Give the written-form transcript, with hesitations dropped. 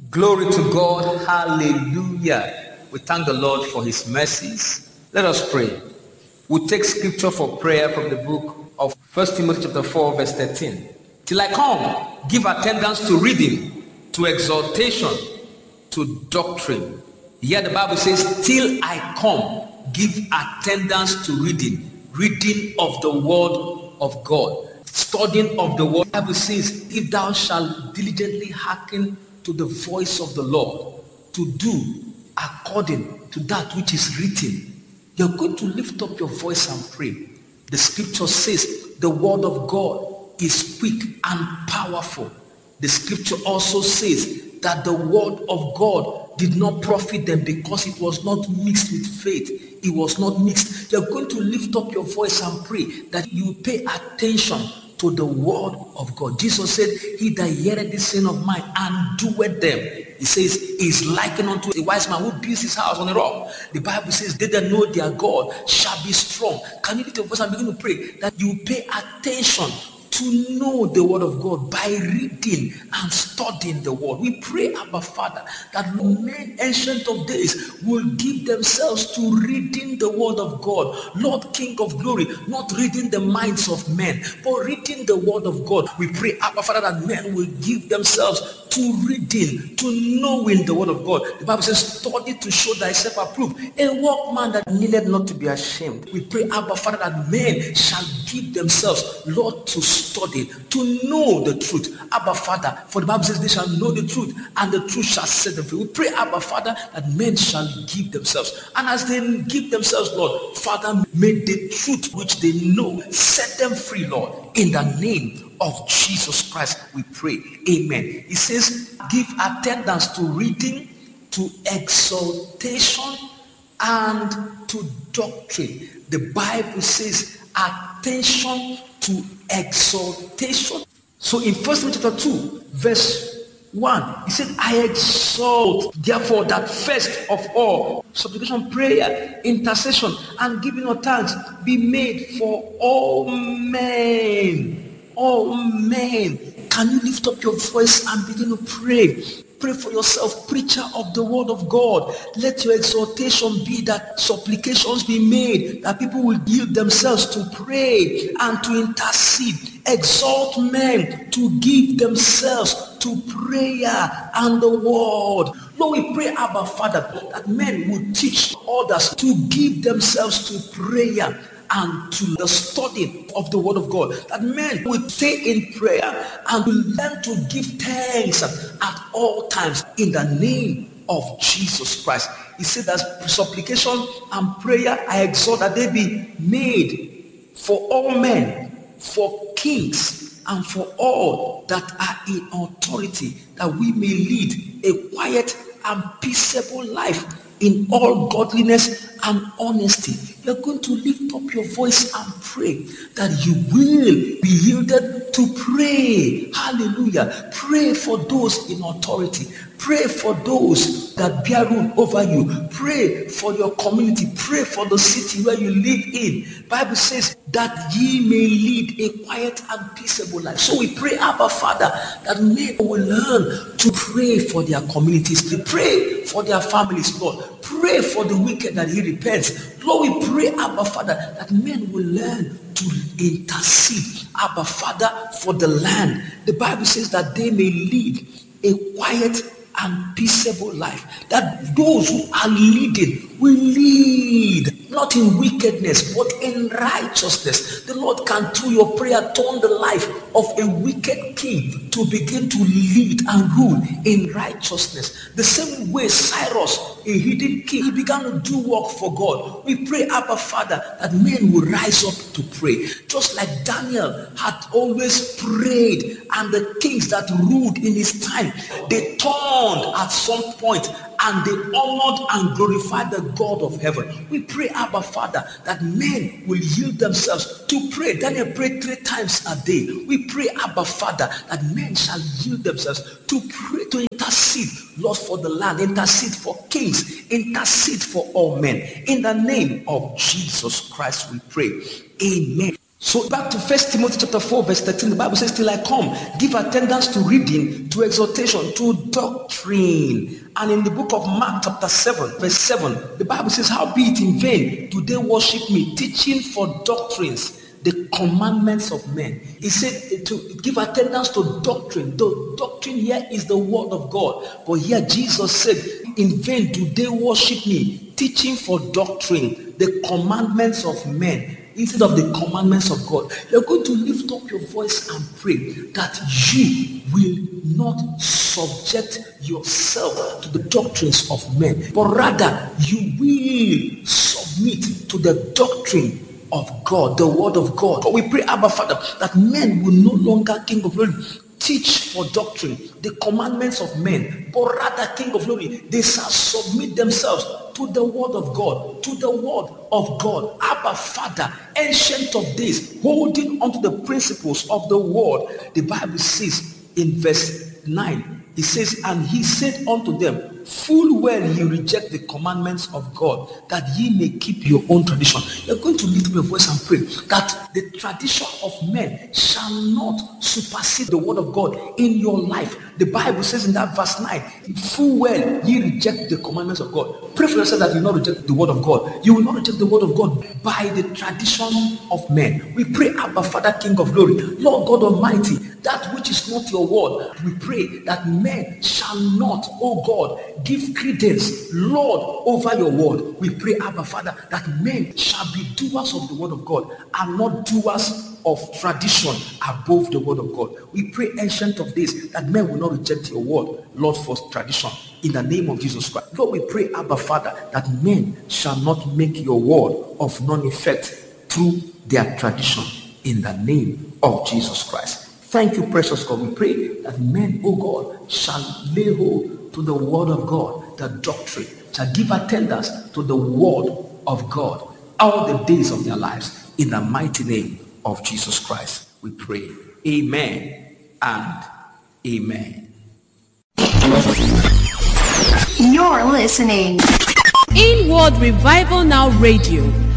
Glory to God. Hallelujah. We thank the Lord for his mercies. Let us pray. We take scripture for prayer from the book of 1 Timothy chapter 4 verse 13. Till I come, give attendance to reading, to exhortation, to doctrine. Here the Bible says, till I come, give attendance to reading of the word of God, studying of the word. The Bible says, if thou shalt diligently hearken to the voice of the Lord, to do according to that which is written, you're going to lift up your voice and pray. The scripture says the word of God is quick and powerful. The scripture also says that the word of God did not profit them because it was not mixed with faith. It was not mixed. You're going to lift up your voice and pray that you pay attention to the word of God. Jesus said, he that heareth this saying of mine and doeth them, he says, is likened unto a wise man who builds his house on a rock. The Bible says, they that know their God shall be strong. Can you lift your voice and begin to pray that you pay attention to know the word of God by reading and studying the word? We pray, Abba Father, that men ancient of days will give themselves to reading the word of God. Lord King of glory, not reading the minds of men, but reading the word of God. We pray, Abba Father, that men will give themselves to reading, to knowing the word of God. The Bible says, study to show thyself approved, a workman that needed not to be ashamed. We pray, Abba Father, that men shall give themselves, Lord, to study, to know the truth. Abba Father, for the Bible says they shall know the truth, and the truth shall set them free. We pray, Abba Father, that men shall give themselves, and as they give themselves, Lord, Father, may the truth which they know set them free, Lord, in the name of Jesus Christ we pray. Amen. It says, give attendance to reading, to exhortation, and to doctrine. The Bible says attention to exhortation. So in 1 Timothy chapter 2 verse 1, he said, I exhort therefore that first of all supplication, prayer, intercession, and giving of thanks be made for all men. All men. Can you lift up your voice and begin to pray? Pray for yourself, preacher of the word of God. Let your exhortation be that supplications be made, that people will yield themselves to pray and to intercede. Exhort men to give themselves to prayer and the word. Lord, we pray, Abba Father, that men will teach others to give themselves to prayer and to the study of the word of God, that men will stay in prayer and will learn to give thanks at all times in the name of Jesus Christ. He said that supplication and prayer, I exhort that they be made for all men, for kings, and for all that are in authority, that we may lead a quiet and peaceable life in all godliness and honesty. You're going to lift up your voice and pray that you will be yielded to pray. Hallelujah. Pray for those in authority. Pray for those that bear rule over you. Pray for your community. Pray for the city where you live in. Bible says that ye may lead a quiet and peaceable life. So we pray, Abba Father, that men will learn to pray for their communities, to pray for their families, Lord. Pray for the wicked that he repents. Lord, we pray, Abba Father, that men will learn to intercede, Abba Father, for the land. The Bible says that they may lead a quiet and peaceable life, that those who are leading will lead not in wickedness but in righteousness. The Lord can, through your prayer, turn the life of a wicked king to begin to lead and rule in righteousness. The same way Cyrus, a hidden king, he began to do work for God. We pray, Abba Father, that men will rise up to pray, just like Daniel had always prayed, and the kings that ruled in his time, they turned at some point and they honored and glorified the God of heaven. We pray, Abba Father, that men will yield themselves to pray. Daniel prayed 3 times a day. We pray, Abba Father, that men shall yield themselves to pray, to intercede, Lord, for the land, intercede for kings, intercede for all men. In the name of Jesus Christ we pray. Amen. So back to 1 Timothy chapter 4 verse 13, the Bible says, till I come, give attendance to reading, to exhortation, to doctrine. And in the book of Mark chapter 7 verse 7, the Bible says, howbeit in vain do they worship me, teaching for doctrines, the commandments of men. He said to give attendance to doctrine. The doctrine here is the word of God. But here Jesus said, in vain do they worship me, teaching for doctrine, the commandments of men, instead of the commandments of God. You're going to lift up your voice and pray that you will not subject yourself to the doctrines of men, but rather you will submit to the doctrine of God, the word of God. But we pray, Abba Father, that men will no longer, King of Glory, teach for doctrine the commandments of men, but rather, King of Glory, they shall submit themselves to the word of God, to the word of God. Abba Father, ancient of days, holding onto the principles of the word. The Bible says in verse 9, it says, and he said unto them, full well ye reject the commandments of God, that ye may keep your own tradition. You're going to lift up your voice and pray that the tradition of men shall not supersede the word of God in your life. The Bible says in that verse 9, full well ye reject the commandments of God. Pray for yourself that you will not reject the word of God. You will not reject the word of God by the tradition of men. We pray, Abba Father, King of Glory, Lord God Almighty, that which is not your word, we pray that men shall not, oh God, give credence, Lord, over your word. We pray, Abba Father, that men shall be doers of the word of God and not doers of tradition above the word of God. We pray, ancient of days, that men will not reject your word, Lord, for tradition. In the name of Jesus Christ. Lord, we pray, Abba Father, that men shall not make your word of none effect through their tradition. In the name of Jesus Christ. Thank you, precious God. We pray that men, oh God, shall lay hold to the word of God, the doctrine, shall give attendance to the word of God all the days of their lives. In the mighty name of Jesus Christ, we pray. Amen and amen. You're listening. Inward Revival Now Radio.